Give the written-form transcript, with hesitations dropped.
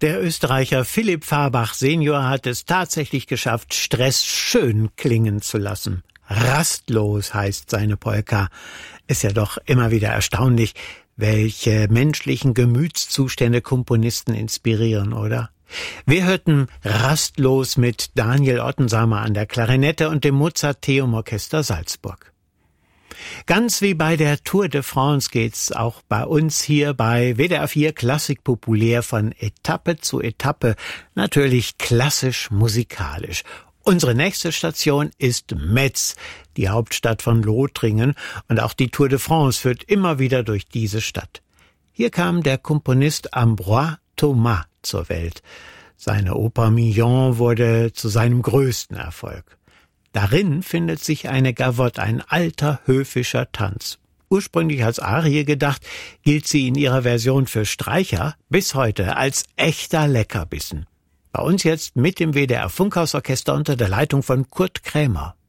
Der Österreicher Philipp Fahrbach Senior hat es tatsächlich geschafft, Stress schön klingen zu lassen. Rastlos heißt seine Polka. Ist ja doch immer wieder erstaunlich, welche menschlichen Gemütszustände Komponisten inspirieren, oder? Wir hörten Rastlos mit Daniel Ottensamer an der Klarinette und dem Mozarteum-Orchester Salzburg. Ganz wie bei der Tour de France geht's auch bei uns hier bei WDR 4 Klassik populär von Etappe zu Etappe, natürlich klassisch musikalisch. Unsere nächste Station ist Metz, die Hauptstadt von Lothringen, und auch die Tour de France führt immer wieder durch diese Stadt. Hier kam der Komponist Ambroise Thomas zur Welt. Seine Oper Mignon wurde zu seinem größten Erfolg. Darin findet sich eine Gavotte, ein alter höfischer Tanz. Ursprünglich als Arie gedacht, gilt sie in ihrer Version für Streicher bis heute als echter Leckerbissen. Bei uns jetzt mit dem WDR Funkhausorchester unter der Leitung von Kurt Krämer.